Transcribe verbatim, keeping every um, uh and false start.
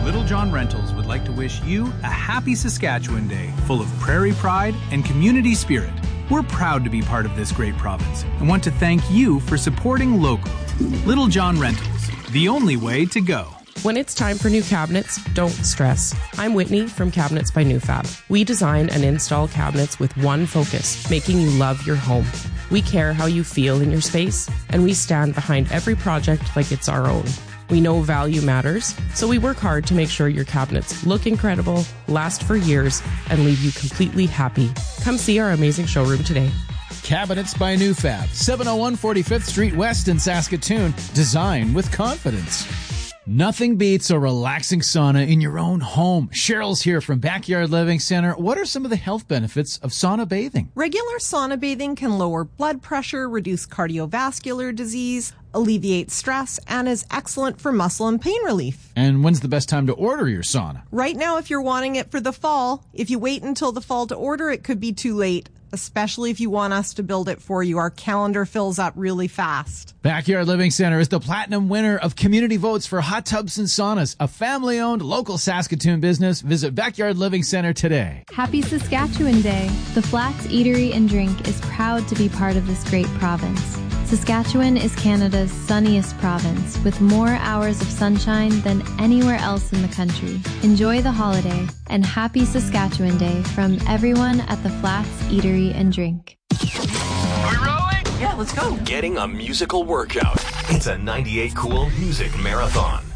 Little John Rentals would like to wish you a happy Saskatchewan Day, full of prairie pride and community spirit. We're proud to be part of this great province and want to thank you for supporting local. Little John Rentals, the only way to go. When it's time for new cabinets, don't stress. I'm Whitney from Cabinets by Newfab. We design and install cabinets with one focus, making you love your home. We care how you feel in your space, and we stand behind every project like it's our own. We know value matters, so we work hard to make sure your cabinets look incredible, last for years, and leave you completely happy. Come see our amazing showroom today. Cabinets by Newfab, seven oh one forty-fifth Street West in Saskatoon. Design with confidence. Nothing beats a relaxing sauna in your own home. Cheryl's here from Backyard Living Center. What are some of the health benefits of sauna bathing? Regular sauna bathing can lower blood pressure, reduce cardiovascular disease, alleviate stress, and is excellent for muscle and pain relief. And when's the best time to order your sauna? Right now, if you're wanting it for the fall. If you wait until the fall to order, it could be too late, especially if you want us to build it for you. Our calendar fills up really fast. Backyard Living Center is the platinum winner of community votes for hot tubs and saunas, a family-owned local Saskatoon business. Visit Backyard Living Center today. Happy Saskatchewan Day. The Flats Eatery and Drink is proud to be part of this great province. Saskatchewan is Canada's sunniest province, with more hours of sunshine than anywhere else in the country. Enjoy the holiday, and happy Saskatchewan Day from everyone at the Flats Eatery and Drink. Are we rolling? Yeah, let's go. Getting a musical workout. It's a ninety-eight Cool Music Marathon.